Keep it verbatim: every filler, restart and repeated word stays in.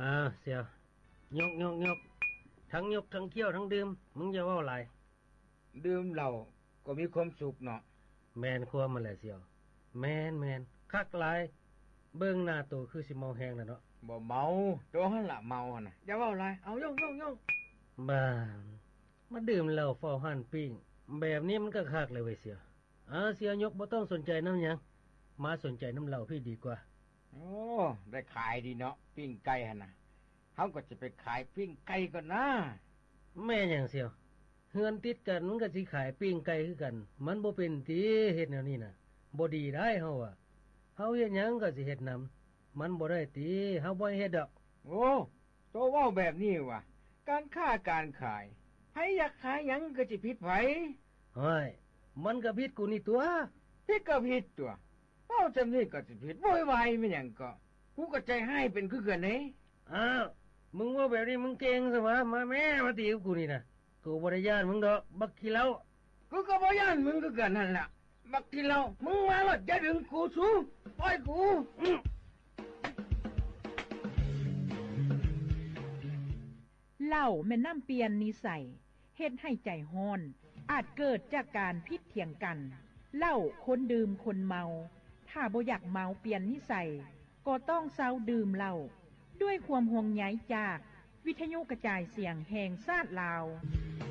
อ้าวเสี่ยวยกยกยกทั้งยกทั้งเคี้ยวทั้งดื่มมึงจะเว้าหลายดื่มเหล้าก็มีความสุขเนาะแม่นความมันแหละเสี่ยวแม่นแม่นคักหลายเบิ่งหน้าโตคือสิเมาแฮงน่ะเนาะบ่เมาโตหั่นล่ะเมาหั่นน่ะอย่าเว้าหลายเอายกๆๆบ้ามาดื่มเหล้าเฝ้าหั่นปิ้งแบบนี้มันก็คักเลยเว้ยเสี่ยวอ่าเสี่ยวยกบ่ต้องสนใจนำหยังมาสนใจน้ำเหล้าพี่ดีกว่าโอ้ได้ขายดีเนาะปิ้งไก่หั่นน่ะเฮาก็จะไปขายปิ้งไก่ก่อนนะแม่หยังเสี่ยวเฮือนติดกันมันก็สิขายปิ้งไก่คือกันมันบ่เป็นติเฮ็ดแนวนี้น่ะบ่ดีได้เฮาอ่ะเฮาเฮ็ดหยังก็สิเฮ็ดนำมันบ่ได้ติเฮาบ่เฮ็ดดอกโอ้โตเว้าแบบนี้ว่ะการค้าการขายไผอยากขายหยังก็สิผิดไผเฮ้ยมันก็ผิดกูนี่ตัวผิดก็ผิดตัวเว้าจังนี้ก็สิผิดโวยวายแม่นหยังก็กูก็ใจให้เป็นคือกันนี่อ้าวมึงว่าแบบนี้มึงเก่งซะวะมาแม่มาตีกับกูนี่น่ะกูบ่ได้ย่านมึงดอกบักขี้เหล้ากูก็บ่ย่านมึงคือกันนั่นล่ะบักขี้เหล้ามึงมาแล้วอย่าดึงกูสูปล่อยกูเหล้าแม่นน้ำเปลี่ยนนิสัยเฮ็ดให้ใจร้อนอาจเกิดจากการพิดเถียงกันเหล้าคนดื่มคนเมาถ้าบ่อยากเมาเปลี่ยนนิสัยก็ต้องเซาดื่มเหล้าด้วยความห่วงใยจากวิทยุกระจายเสียงแห่งชาติลาว